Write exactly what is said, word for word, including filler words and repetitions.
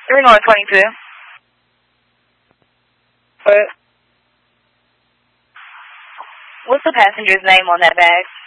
three North twenty-two. What? What's the passenger's name on that bag?